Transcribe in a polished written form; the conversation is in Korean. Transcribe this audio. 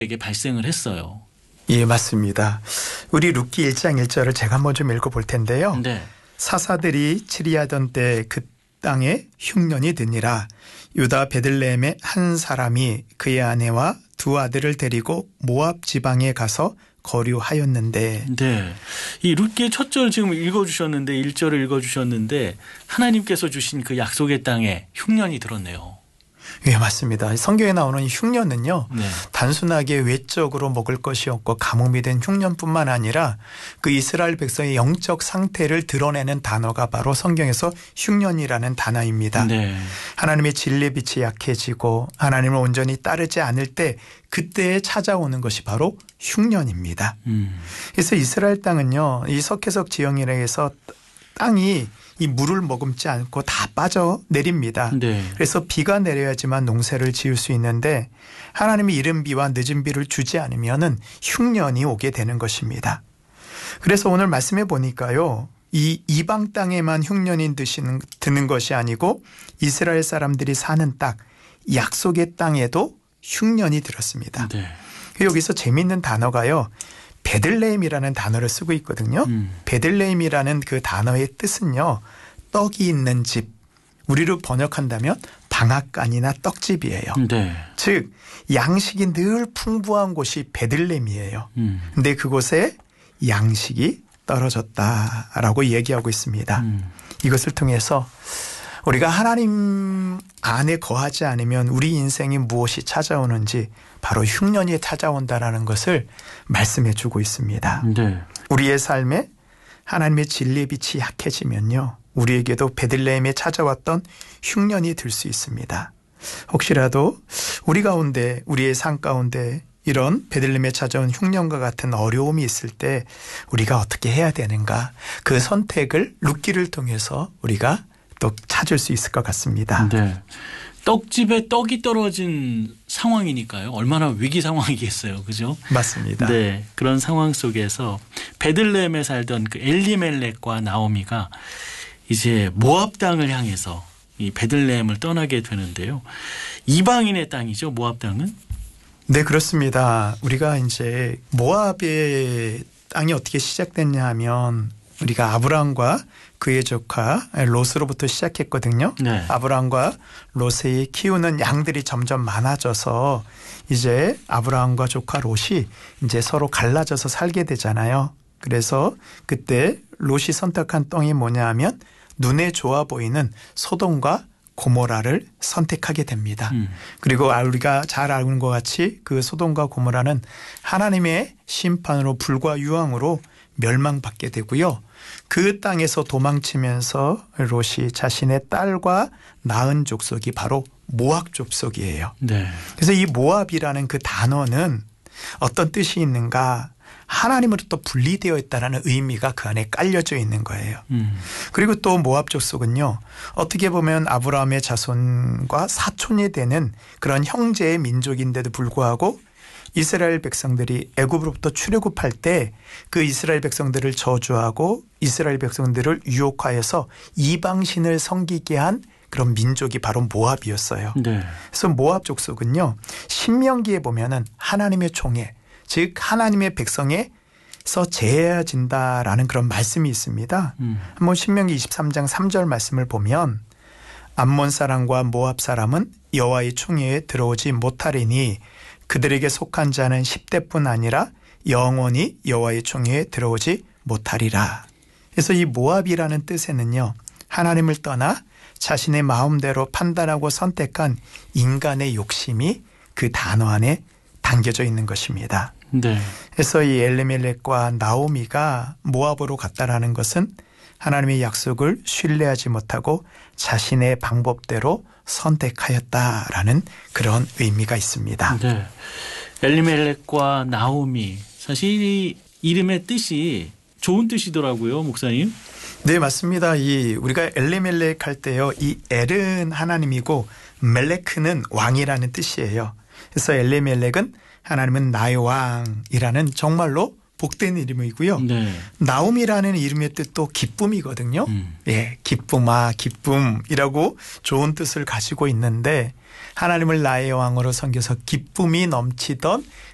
에게 발생을 했어요. 예, 맞습니다. 우리 룻기 1장 1절을 제가 한번 좀 읽어볼 텐데요. 네. 사사들이 치리하던 때 그 땅에 흉년이 드니라. 유다 베들레헴의 한 사람이 그의 아내와 두 아들을 데리고 모압 지방에 가서 거류하였는데. 네. 이 룻기의 첫 절 지금 읽어주셨는데 1절을 읽어주셨는데 하나님께서 주신 그 약속의 땅에 흉년이 들었네요. 예, 맞습니다. 성경에 나오는 흉년은요. 네. 단순하게 외적으로 먹을 것이 없고 가뭄이 된 흉년뿐만 아니라 그 이스라엘 백성의 영적 상태를 드러내는 단어가 바로 성경에서 흉년이라는 단어입니다. 네. 하나님의 진리빛이 약해지고 하나님을 온전히 따르지 않을 때 그때에 찾아오는 것이 바로 흉년입니다. 그래서 이스라엘 땅은요. 이 석회석 지형이라 해서 땅이 이 물을 머금지 않고 다 빠져 내립니다. 네. 그래서 비가 내려야지만 농사를 지을 수 있는데 하나님이 이른 비와 늦은 비를 주지 않으면은 흉년이 오게 되는 것입니다. 그래서 오늘 말씀해 보니까요. 이 이방 땅에만 흉년이 드는 것이 아니고 이스라엘 사람들이 사는 땅, 약속의 땅에도 흉년이 들었습니다. 네. 여기서 재미있는 단어가요. 베들레헴이라는 단어를 쓰고 있거든요. 베들레헴이라는 그 단어의 뜻은요. 떡이 있는 집. 우리로 번역한다면 방앗간이나 떡집이에요. 네. 즉 양식이 늘 풍부한 곳이 베들레헴이에요. 근데 그곳에 양식이 떨어졌다라고 얘기하고 있습니다. 이것을 통해서 우리가 하나님 안에 거하지 않으면 우리 인생에 무엇이 찾아오는지 바로 흉년이 찾아온다라는 것을 말씀해 주고 있습니다. 네. 우리의 삶에 하나님의 진리의 빛이 약해지면요. 우리에게도 베들레헴에 찾아왔던 흉년이 들 수 있습니다. 혹시라도 우리 가운데 우리의 삶 가운데 이런 베들레헴에 찾아온 흉년과 같은 어려움이 있을 때 우리가 어떻게 해야 되는가 그 선택을 룻기를 통해서 우리가 또 찾을 수 있을 것 같습니다. 네. 떡집에 떡이 떨어진 상황이니까요. 얼마나 위기 상황이겠어요. 그죠? 맞습니다. 네. 그런 상황 속에서 베들레헴에 살던 그 엘리멜렉과 나오미가 이제 모압 땅을 향해서 이 베들레헴을 떠나게 되는데요. 이방인의 땅이죠. 모압 땅은. 네, 그렇습니다. 우리가 이제 모압의 땅이 어떻게 시작됐냐 하면 우리가 아브라함과 그의 조카 롯으로부터 시작했거든요. 네. 아브라함과 롯이 키우는 양들이 점점 많아져서 이제 아브라함과 조카 롯이 이제 서로 갈라져서 살게 되잖아요. 그래서 그때 롯이 선택한 땅이 뭐냐 하면 눈에 좋아 보이는 소돔과 고모라를 선택하게 됩니다. 그리고 우리가 잘 아는 것 같이 그 소돔과 고모라는 하나님의 심판으로 불과 유황으로 멸망받게 되고요. 그 땅에서 도망치면서 롯이 자신의 딸과 낳은 족속이 바로 모압 족속이에요. 네. 그래서 이 모압이라는 그 단어는 어떤 뜻이 있는가 하나님으로부터 분리되어 있다는 의미가 그 안에 깔려져 있는 거예요. 그리고 또 모압 족속은요. 어떻게 보면 아브라함의 자손과 사촌이 되는 그런 형제의 민족인데도 불구하고 이스라엘 백성들이 애굽으로부터 출애굽할 때 그 이스라엘 백성들을 저주하고 이스라엘 백성들을 유혹하여서 이방신을 섬기게 한 그런 민족이 바로 모압이었어요. 네. 그래서 모압 족속은요. 신명기에 보면은 하나님의 총회 즉 하나님의 백성에서 제해진다라는 그런 말씀이 있습니다. 한번 신명기 23장 3절 말씀을 보면 암몬 사람과 모압 사람은 여호와의 총회에 들어오지 못하리니 그들에게 속한 자는 10대뿐 아니라 영원히 여호와의 총회에 들어오지 못하리라. 그래서 이 모압이라는 뜻에는요. 하나님을 떠나 자신의 마음대로 판단하고 선택한 인간의 욕심이 그 단어 안에 담겨져 있는 것입니다. 네. 그래서 이 엘리멜렉과 나오미가 모압으로 갔다라는 것은 하나님의 약속을 신뢰하지 못하고 자신의 방법대로 선택하였다라는 그런 의미가 있습니다. 네. 엘리멜렉과 나오미 사실 이 이름의 뜻이 좋은 뜻이더라고요, 목사님. 네, 맞습니다. 우리가 엘리멜렉 할 때요. 이 엘은 하나님이고 멜레크는 왕이라는 뜻이에요. 그래서 엘리멜렉은 하나님은 나의 왕이라는 정말로 복된 이름이고요. 네. 나옴이라는 이름의 뜻도 기쁨이거든요. 예, 기쁨이라고 좋은 뜻을 가지고 있는데 하나님을 나의 왕으로 섬겨서 기쁨이 넘치던